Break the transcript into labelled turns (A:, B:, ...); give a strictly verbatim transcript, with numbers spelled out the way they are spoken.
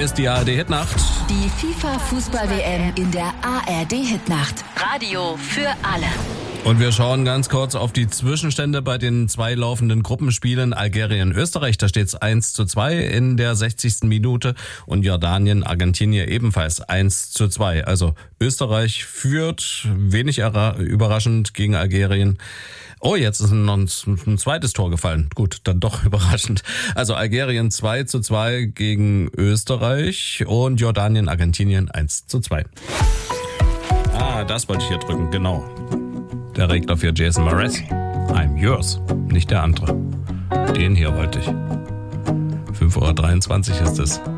A: ist die A R D-Hitnacht.
B: Die FIFA-Fußball-W M in der A R D-Hitnacht. Radio für alle.
A: Und wir schauen ganz kurz auf die Zwischenstände bei den zwei laufenden Gruppenspielen. Algerien-Österreich, da steht es eins zu zwei in der sechzigsten Minute und Jordanien-Argentinien ebenfalls eins zu zwei. Also Österreich führt, wenig überraschend gegen Algerien. Oh, jetzt ist noch ein, ein zweites Tor gefallen. Gut, dann doch überraschend. Also Algerien zwei zu zwei gegen Österreich und Jordanien-Argentinien eins zu zwei. Ah, das wollte ich hier drücken, genau. Der Regler für Jason Mraz. I'm yours, nicht der andere. Den hier wollte ich. fünf Uhr dreiundzwanzig ist es.